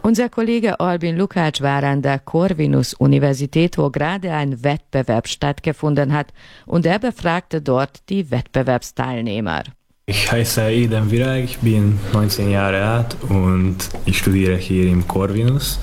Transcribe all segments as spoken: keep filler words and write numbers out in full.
Unser Kollege Albin Lukács war an der Corvinus-Universität, wo gerade ein Wettbewerb stattgefunden hat, und er befragte dort die Wettbewerbsteilnehmer. Ich heiße Eden Virág, ich bin neunzehn Jahre alt und ich studiere hier im Corvinus.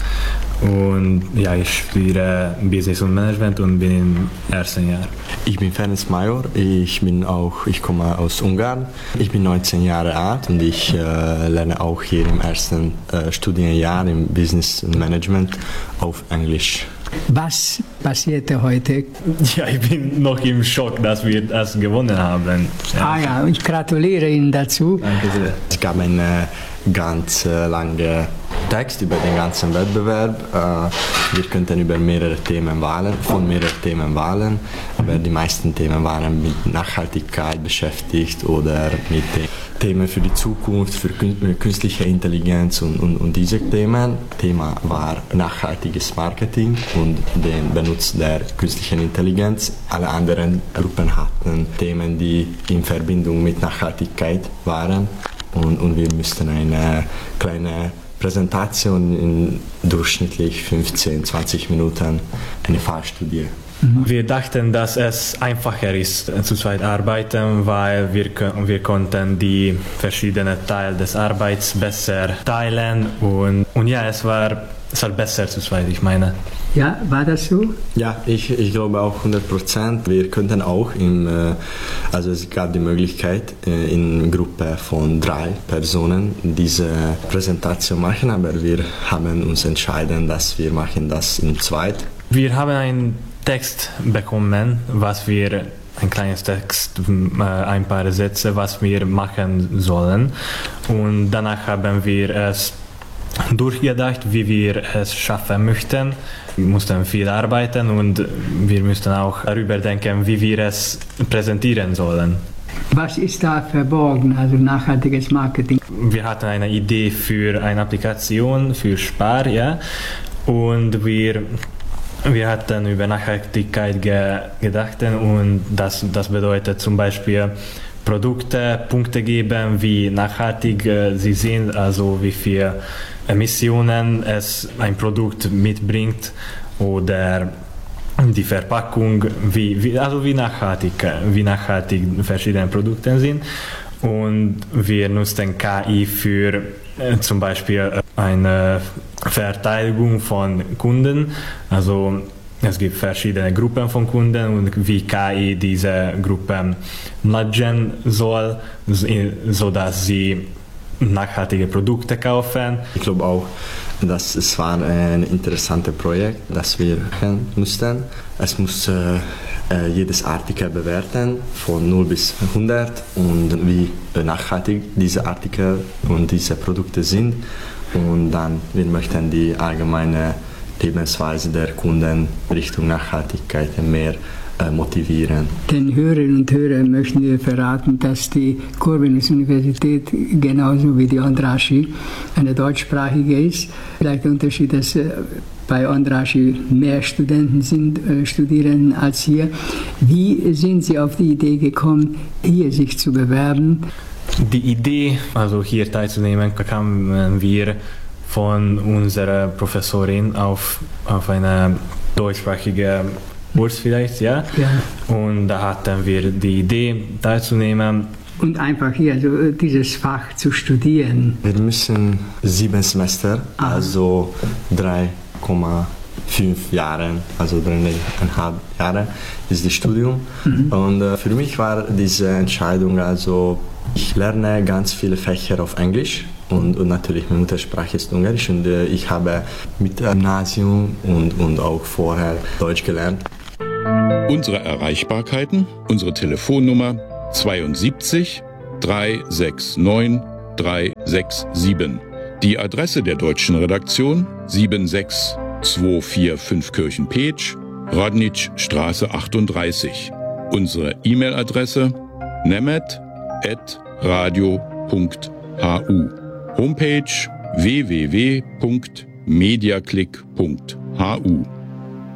Und ja, ich studiere Business und Management und bin im ersten Jahr. Ich bin Ferenc Major, ich bin auch, ich komme aus Ungarn. Ich bin neunzehn Jahre alt und ich äh, lerne auch hier im ersten äh, Studienjahr im Business und Management auf Englisch. Was passierte heute? Ja, ich bin noch im Schock, dass wir das gewonnen haben. Ja. Ah ja, ich gratuliere Ihnen dazu. Danke sehr. Es gab eine ganz äh, lange Text über den ganzen Wettbewerb. Äh, wir könnten über mehrere Themen wählen, von mehreren Themen wählen, aber die meisten Themen waren mit Nachhaltigkeit beschäftigt oder mit Themen für die Zukunft, für künstliche Intelligenz und, und, und diese Themen. Thema war nachhaltiges Marketing und den Benutz der künstlichen Intelligenz. Alle anderen Gruppen hatten Themen, die in Verbindung mit Nachhaltigkeit waren, und, und wir mussten eine kleine Präsentation in durchschnittlich fünfzehn, zwanzig Minuten, eine Fallstudie. Wir dachten, dass es einfacher ist, zu zweit arbeiten, weil wir, wir konnten die verschiedenen Teile des Arbeits besser teilen und, und ja, es war, es war besser zu zweit, ich meine. Ja, war das so? Ja, ich, ich glaube auch hundert Prozent. Wir könnten auch, im, also es gab die Möglichkeit, in Gruppe von drei Personen diese Präsentation machen, aber wir haben uns entschieden, dass wir machen das in zweit. Wir haben einen Text bekommen, was wir, ein kleines Text, ein paar Sätze, was wir machen sollen, und danach haben wir es durchgedacht, wie wir es schaffen möchten. Wir mussten viel arbeiten und wir mussten auch darüber denken, wie wir es präsentieren sollen. Was ist da verborgen, also nachhaltiges Marketing? Wir hatten eine Idee für eine Applikation für Spar, ja, und wir Wir hatten über Nachhaltigkeit ge gedacht, und das, das bedeutet zum Beispiel Produkte Punkte geben, wie nachhaltig äh, sie sind, also wie viel Emissionen es ein Produkt mitbringt, oder die Verpackung, wie, wie, also wie nachhaltig, wie nachhaltig verschiedene Produkte sind. Und wir nutzten K I für äh, zum Beispiel eine Verteidigung von Kunden. Also es gibt verschiedene Gruppen von Kunden und wie K I diese Gruppen nudgen soll, sodass sie nachhaltige Produkte kaufen. Ich glaube auch, dass es war ein interessantes Projekt, das wir machen mussten. Es muss äh, jedes Artikel bewerten von null bis hundert und wie nachhaltig diese Artikel und diese Produkte sind. Und dann wir möchten die allgemeine Lebensweise der Kunden Richtung Nachhaltigkeit mehr äh, motivieren. Den Hörerinnen und Hörern möchten wir verraten, dass die Corvinus-Universität genauso wie die Andrássy eine deutschsprachige ist. Vielleicht der Unterschied, dass äh, bei Andrássy mehr Studenten sind, äh, studieren als hier. Wie sind Sie auf die Idee gekommen, hier sich zu bewerben? Die Idee, also hier teilzunehmen, kamen wir von unserer Professorin auf, auf eine deutschsprachige Kurs vielleicht, ja? Ja. Und da hatten wir die Idee, teilzunehmen. Und einfach hier also dieses Fach zu studieren. Wir müssen sieben Semester, ah. also drei Komma fünf Jahre, also dreieinhalb Jahre ist das Studium. Mhm. Und äh, für mich war diese Entscheidung, also ich lerne ganz viele Fächer auf Englisch und, und natürlich meine Muttersprache ist Ungarisch, und äh, ich habe mit dem Gymnasium und, und auch vorher Deutsch gelernt. Unsere Erreichbarkeiten, unsere Telefonnummer zweiundsiebzig dreihundertneunundsechzig dreihundertsiebenundsechzig. Die Adresse der deutschen Redaktion sieben sechs zwei vier fünf Kirchen-Petsch, Radničstraße achtunddreißig. Unsere E-Mail-Adresse nemet at radio punkt hu. Homepage w w w punkt mediaclick punkt hu.